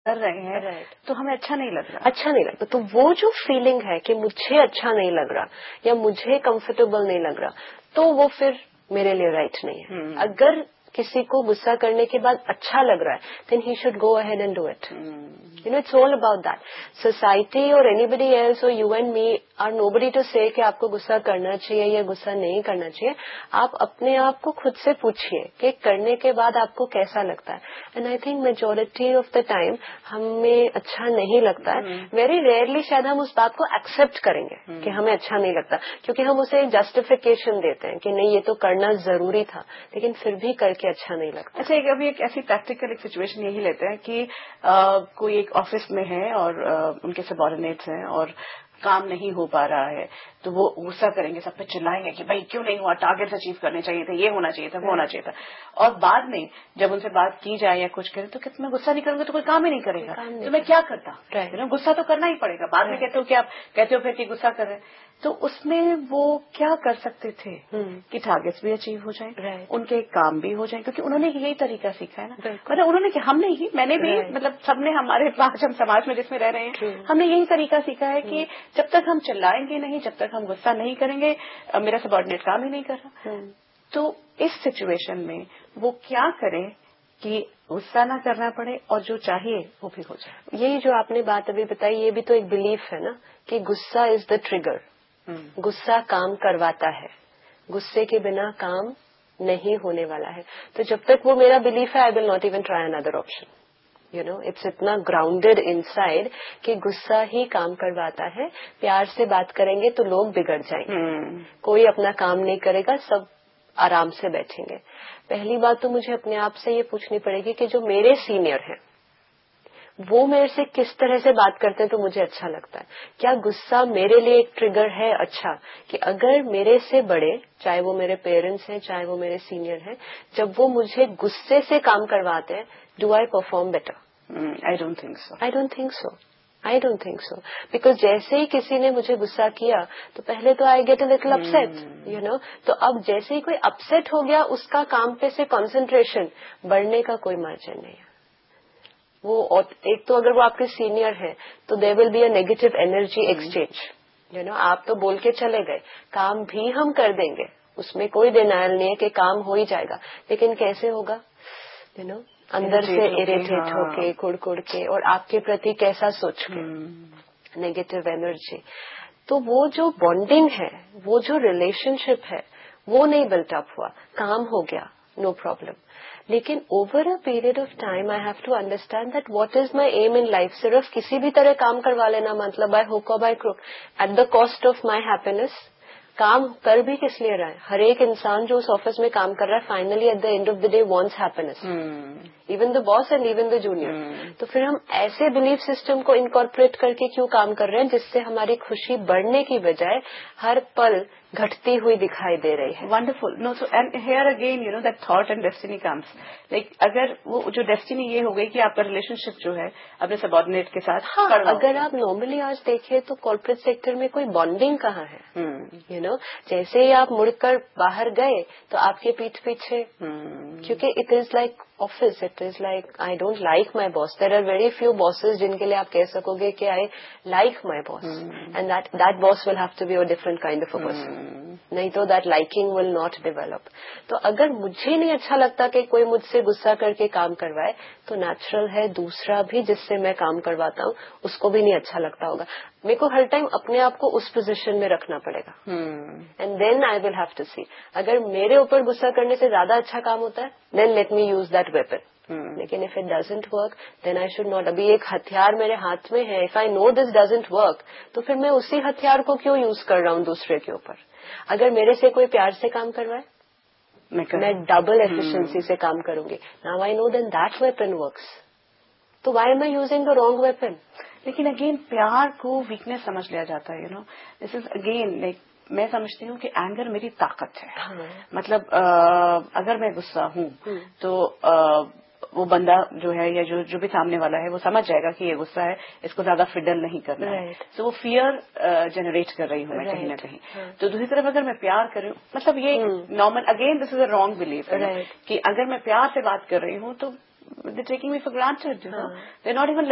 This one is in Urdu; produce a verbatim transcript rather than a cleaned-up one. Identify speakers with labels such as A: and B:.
A: کر رہے ہیں right. تو ہمیں اچھا نہیں لگ رہا
B: اچھا نہیں لگتا. تو وہ جو فیلنگ ہے کہ مجھے اچھا نہیں لگ رہا یا مجھے کمفرٹیبل نہیں لگ رہا تو وہ پھر میرے لیے رائٹ نہیں ہے. hmm. اگر کسی کو غصہ کرنے کے بعد اچھا لگ رہا ہے دین he should go ahead and do it. You know it's all about that. Society اور اینی بڈی ایلس اور you and me are know body to سے کہ آپ کو غصہ کرنا چاہیے یا غصہ نہیں کرنا چاہیے. آپ اپنے آپ کو خود سے پوچھیے کہ کرنے کے بعد آپ کو کیسا لگتا ہے. And I think majority of the time ہمیں اچھا نہیں لگتا ہے. ویری ریئرلی شاید ہم اس بات کو ایکسپٹ کریں گے کہ ہمیں اچھا نہیں لگتا کیونکہ ہم اسے جسٹیفیکیشن دیتے ہیں کہ نہیں یہ تو کرنا ضروری تھا لیکن پھر بھی کر کے اچھا نہیں لگتا.
A: اچھا ایک ابھی ایک ایسی پریکٹیکل ایک سچویشن یہی لیتے ہیں کہ کوئی ایک آفس میں ہے اور ان کے سبارڈینیٹس ہیں اور کام نہیں ہو پا رہا ہے تو وہ غصہ کریں گے, سب پہ چلائیں گے کہ بھائی کیوں نہیں ہوا, ٹارگیٹ اچیو کرنے چاہیے تھے, یہ ہونا چاہیے تھا, وہ ہونا چاہیے تھا. اور بعد میں جب ان سے بات کی جائے یا کچھ کرے تو کہتے میں غصہ نہیں کروں گا تو کوئی کام ہی نہیں کرے گا, تو میں کیا کرتا. غصہ تو کرنا ہی پڑے گا. بعد میں کہتے ہو کہ آپ کہتے ہو پھر کہ غصہ کر رہے ہیں. تو اس میں وہ کیا کر سکتے تھے کہ ٹارگیٹس بھی اچیو ہو جائیں, ان کے کام بھی ہو جائیں, کیونکہ انہوں نے یہی طریقہ سیکھا ہے نا. مطلب انہوں نے ہم نے ہی میں نے بھی مطلب سب نے ہمارے پاس ہم سماج میں جس میں رہ رہے ہیں ہم نے یہی طریقہ سیکھا ہے کہ جب تک ہم چلائیں گے نہیں, جب تک ہم غصہ نہیں کریں گے, میرا سبارڈینیٹ کام ہی نہیں کر رہا. تو اس سچویشن میں وہ کیا کریں کہ غصہ نہ کرنا پڑے اور جو چاہیے وہ بھی ہو جائے.
B: یہی جو آپ نے بات ابھی بتائی یہ بھی تو ایک بلیف ہے نا کہ غصہ از دا ٹریگر. غصہ کام کرواتا ہے, غصے کے بنا کام نہیں ہونے والا ہے. تو جب تک وہ میرا بلیف ہے آئی will not even try another option. You know it's اتنا گراؤنڈیڈ ان سائڈ کہ غصہ ہی کام کرواتا ہے. پیار سے بات کریں گے تو لوگ بگڑ جائیں گے, کوئی اپنا کام نہیں کرے گا, سب آرام سے بیٹھیں گے. پہلی بات تو مجھے اپنے آپ سے یہ پوچھنی پڑے گی کہ جو میرے سینئر ہیں وہ میرے سے کس طرح سے بات کرتے ہیں تو مجھے اچھا لگتا ہے. کیا غصہ میرے لیے ایک ٹریگر ہے اچھا کہ اگر میرے سے بڑے, چاہے وہ میرے پیرنٹس ہیں چاہے وہ میرے سینئر ہیں, جب وہ مجھے غصے سے کام کرواتے ہیں do I perform better?
A: I don't think so.
B: I don't think so. I don't think so. Because جیسے ہی کسی نے مجھے غصہ کیا تو پہلے تو I get a little upset, you know. تو اب جیسے ہی کوئی اپسیٹ ہو گیا اس کا کام پہ سے کنسنٹریشن بڑھنے کا کوئی مارجن نہیں ہے. وہ ایک تو اگر وہ آپ کے سینئر ہیں تو دیر will be a negative energy exchange. You know آپ تو بول کے چلے گئے, کام بھی ہم کر دیں گے, اس میں کوئی ڈینائل نہیں ہے کہ کام ہو ہی جائے گا, لیکن کیسے ہوگا, یو نو اندر سے اریٹیٹ ہو کے, کڑ کڑ کے, اور آپ کے پرتی کیسا سوچ کے, نیگیٹو انرجی. تو وہ جو بانڈنگ ہے, وہ جو ریلیشن شپ ہے وہ نہیں بلٹ اپ ہوا. کام ہو گیا, نو پرابلم, لیکن over a period of time I have to understand that what is my M in life. صرف کسی بھی طرح کام کروا لینا, مطلب بائی ہوک اور by crook, at the cost of my happiness. کام کر بھی کس لیے رہا ہے؟ ہر ایک انسان جو اس آفس میں کام کر رہا ہے finally at the and of the day wants happiness, even the boss and even the junior. تو پھر ہم ایسے بلیف سسٹم کو انکارپوریٹ کر کے کیوں کام کر رہے ہیں جس سے ہماری خوشی بڑھنے کی بجائے ہر پل گھٹتی ہوئی دکھائی دے رہی ہے.
A: Wonderful. Know so and here again you know that thought and destiny comes. Like اگر وہ جو ڈیسٹنی یہ ہو گئی کہ آپ کا ریلیشن شپ جو ہے اپنے سبارڈینیٹ کے ساتھ,
B: ہاں اگر آپ نارملی آج دیکھیں تو کارپوریٹ سیکٹر میں کوئی بانڈنگ کہاں ہے. یو نو جیسے ہی آپ مڑ کر باہر گئے تو آپ کے پیٹھ پیچھے, کیونکہ it is like office, it is like I don't like my boss. There are very few bosses جن کے لیے آپ کہہ سکو گے کہ I like my boss, and that boss will have to be a different kind of a person, نہیں تو that liking will not develop. تو اگر مجھے نہیں اچھا لگتا کہ کوئی مجھ سے غصہ کر کے کام کروائے تو نیچرل ہے دوسرا بھی جس سے میں کام کرواتا ہوں اس کو بھی نہیں اچھا لگتا ہوگا. میرے کو ہر ٹائم اپنے آپ کو اس پوزیشن میں رکھنا پڑے گا, and then I will have to سی اگر میرے اوپر غصہ کرنے سے زیادہ اچھا کام ہوتا ہے then let me use that weapon. لیکن if it doesn't work then I should not. ابھی ایک ہتھیار میرے ہاتھ میں ہے, if I know this doesn't work تو پھر میں اسی ہتھیار کو کیوں یوز کر رہا ہوں دوسرے کے اوپر. اگر میرے سے کوئی پیار سے کام کروائے میں ڈبل ایفیشنسی سے کام کروں گی. Now I know then that weapon works, تو Y M I using the wrong weapon.
A: لیکن اگین پیار کو ویکنیس سمجھ لیا جاتا ہے. You know this is again like میں سمجھتی ہوں کہ اینگر میری طاقت ہے. مطلب اگر میں غصہ ہوں تو وہ بندہ جو ہے یا جو جو بھی سامنے والا ہے وہ سمجھ جائے گا کہ یہ غصہ ہے, اس کو زیادہ فڈل نہیں کرنا ہے. تو وہ فیئر جنریٹ کر رہی ہوں میں کہیں نہ کہیں. تو دوسری طرف اگر میں پیار کر رہی ہوں, مطلب یہ normal again this is a wrong belief کہ اگر میں پیار سے بات کر رہی ہوں تو they taking me for granted, they not even